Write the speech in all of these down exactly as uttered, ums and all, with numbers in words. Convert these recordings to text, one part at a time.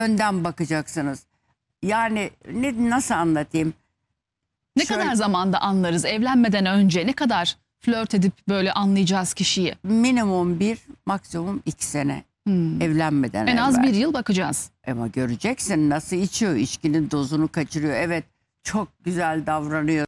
Önden bakacaksınız. Yani ne, nasıl anlatayım? Ne Şöyle, kadar zamanda anlarız evlenmeden önce? Ne kadar flört edip böyle anlayacağız kişiyi? minimum bir, maksimum iki sene Hmm. evlenmeden En az evvel. bir yıl bakacağız. Ama göreceksin nasıl içiyor, içkinin dozunu kaçırıyor. Evet, çok güzel davranıyor.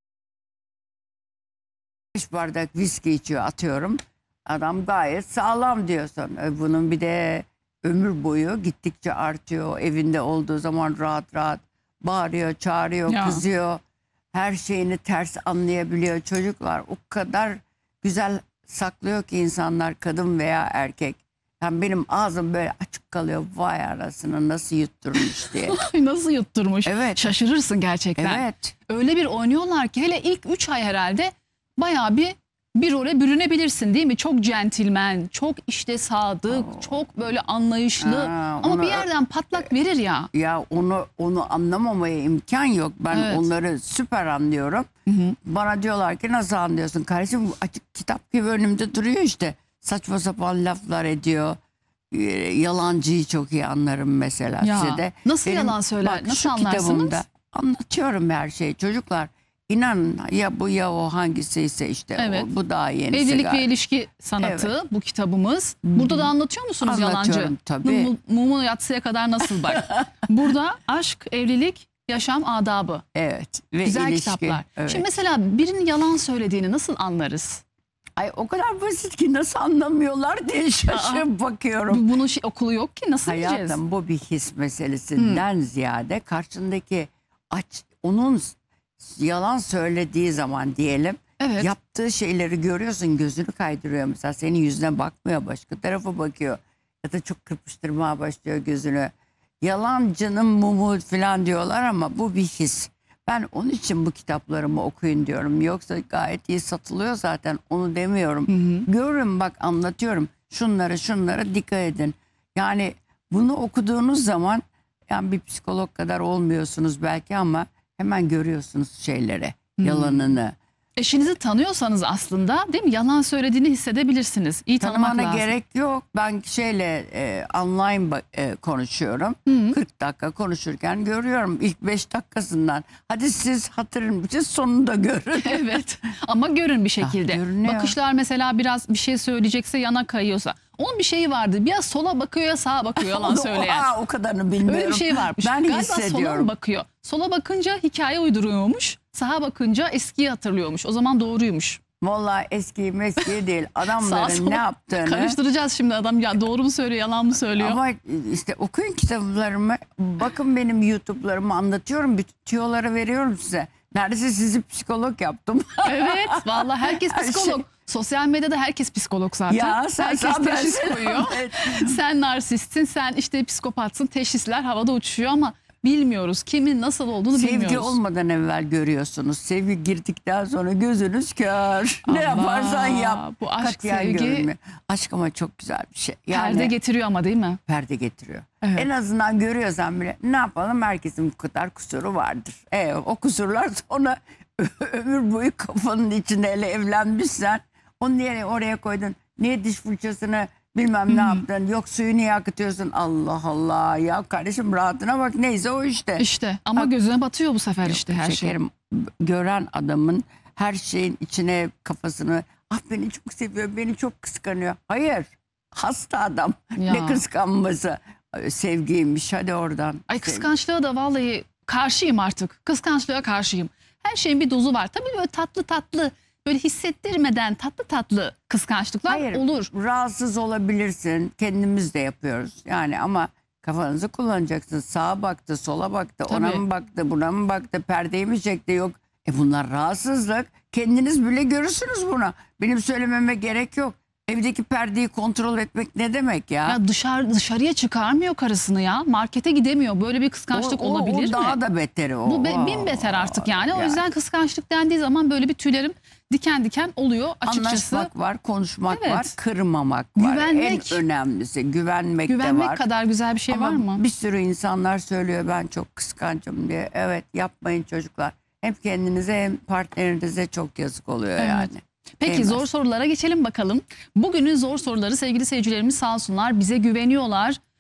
Beş bardak viski içiyor atıyorum. Adam gayet sağlam diyorsun. E, Bunun bir de ömür boyu gittikçe artıyor. Evinde olduğu zaman rahat rahat bağırıyor, çağırıyor, Ya. kızıyor. Her şeyini ters anlayabiliyor. Çocuklar o kadar güzel saklıyor ki insanlar, kadın veya erkek. Yani benim ağzım böyle açık kalıyor. Vay arasını nasıl yutturmuş diye. Ay, nasıl yutturmuş? Evet. Şaşırırsın gerçekten. Evet. Öyle bir oynuyorlar ki hele ilk üç ay herhalde bayağı bir bir role bürünebilirsin değil mi? Çok centilmen, çok işte sadık, Oo. çok böyle anlayışlı. Ha, Ama onu- bir yerden patlak verir ya. Ya onu onu anlamamaya imkan yok. Ben Evet. onları süper anlıyorum. Hı hı. Bana diyorlar ki nasıl anlıyorsun kardeşim? Bu açık kitap gibi önümde duruyor işte. Saçma sapan laflar ediyor. Ee, Yalancıyı çok iyi anlarım mesela Ya, size de. nasıl yalan söyler? bak, Nasıl şu anlarsınız? kitabımda anlatıyorum her şeyi. Çocuklar inanın ya bu ya o hangisiyse işte Evet. o, bu daha yenisi. Evlilik ve galiba. ilişki sanatı bu kitabımız. Burada da anlatıyor musunuz Anlatıyorum yalancı? tabii. Mum- Mumu yatsıya kadar nasıl bak. Burada aşk, evlilik, yaşam adabı. Evet. Ve Güzel ilişki. kitaplar. Evet. Şimdi mesela birinin yalan söylediğini nasıl anlarız? Ay o kadar basit ki nasıl anlamıyorlar diye şaşırıp bakıyorum. Bu- Bunun şey, okulu yok ki nasıl diyeceğiz? Hayatım bu bir his meselesinden ziyade karşındaki aç onun yalan söylediği zaman diyelim Evet. yaptığı şeyleri görüyorsun, gözünü kaydırıyor mesela, senin yüzüne bakmıyor, başka tarafa bakıyor ya da çok kırpıştırmaya başlıyor gözünü. Yalancının mumu falan diyorlar ama bu bir his. Ben onun için bu kitaplarımı okuyun diyorum. Yoksa gayet iyi satılıyor zaten, onu demiyorum. Hı hı. Görün bak, anlatıyorum. Şunlara şunlara dikkat edin. Yani bunu okuduğunuz zaman yani bir psikolog kadar olmuyorsunuz belki ama hemen görüyorsunuz şeyleri, yalanını. Eşinizi tanıyorsanız aslında değil mi? Yalan söylediğini hissedebilirsiniz. İyi tanımak Tanımana lazım. gerek yok. Ben şeyle e, online ba- e, konuşuyorum. Hı. kırk dakika konuşurken görüyorum ilk beş dakikasından. Hadi siz hatırın, siz sonunda görün. Evet ama görün bir şekilde. Ah, görünüyor. Bakışlar mesela biraz bir şey söyleyecekse yana kayıyorsa. Onun bir şeyi vardı. Ya sola bakıyor ya sağa bakıyor yalan Onu- söyleyen. Aa, o kadarını bilmiyorum. Öyle bir şey varmış. Ben Galiba sola mı hissediyorum. bakıyor? Sola bakınca hikaye uyduruyormuş. Sağa bakınca eskiyi hatırlıyormuş. O zaman doğruymuş. Vallahi eski meski değil. Sağa Adamların sola ne yaptığını. karıştıracağız şimdi, adam ya doğru mu söylüyor yalan mı söylüyor? Ama işte okuyun kitaplarımı. Bakın benim YouTube'larımı anlatıyorum. Bütün tüyoları veriyorum size. Neredeyse sizi psikolog yaptım. Evet vallahi herkes Her psikolog. şey- Sosyal medyada herkes psikolog zaten. Ya sen herkes sen teşhis ben- koyuyor. Evet. Sen narsistsin, sen işte psikopatsın. Teşhisler havada uçuşuyor ama bilmiyoruz kimin nasıl olduğunu Sevgi bilmiyoruz. olmadan evvel görüyorsunuz. Sevgi girdikten sonra gözünüz kör. Ne Allah, yaparsan yap. bu aşk, Katiyen sevgi görünmüyor. Aşk ama çok güzel bir şey. Yani Perde getiriyor ama değil mi? perde getiriyor. Evet. En azından görüyorsan bile ne yapalım, herkesin bu kadar kusuru vardır. E, o kusurlar sonra ömür boyu kafanın içinde, hele evlenmişsen onu niye oraya koydun? Niye diş fırçasını bilmem ne yaptın? Yok suyu niye akıtıyorsun? Allah Allah ya kardeşim, rahatına bak, neyse o işte. İşte ama Bak- gözüne batıyor bu sefer işte her şey. Şekerim, gören adamın her şeyin içine kafasını, ah beni çok seviyor, beni çok kıskanıyor. Hayır, hasta adam. Ya. Ne kıskanması? Sevgiymiş, hadi oradan. Ay Sevgi. kıskançlığa da vallahi karşıyım artık. Kıskançlığa karşıyım. Her şeyin bir dozu var. Tabii böyle tatlı tatlı, böyle hissettirmeden tatlı tatlı kıskançlıklar Hayır, olur. rahatsız olabilirsin. Kendimiz de yapıyoruz. Yani ama kafanızı kullanacaksın. Sağa baktı, sola baktı, ona Tabii. mı baktı, buna mı baktı, perdeyi mi çekti, yok. E bunlar rahatsızlık. Kendiniz bile görürsünüz buna. Benim söylememe gerek yok. Evdeki perdeyi kontrol etmek ne demek ya? Ya dışarı dışarıya çıkarmıyor karısını ya. Markete gidemiyor. Böyle bir kıskançlık O- o- olabilir o mi? daha da beteri o. Bu be- O- bin beter artık yani. O yani. yüzden kıskançlık dendiği zaman böyle bir tüylerim diken diken oluyor açıkçası. Anlaşmak var, konuşmak Evet. var, kırmamak var. Güvenmek. En önemlisi güvenmek, de Güvenmek var. kadar güzel bir şey Ama var mı? bir sürü insanlar söylüyor ben çok kıskancım diye. Evet, yapmayın çocuklar. Hem kendinize hem partnerinize çok yazık oluyor Evet. yani. Peki Değmez. zor sorulara geçelim bakalım. Bugünün zor soruları sevgili seyircilerimiz sağ olsunlar bize güveniyorlar.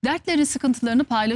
dertlerini, sıkıntılarını paylaşıyor.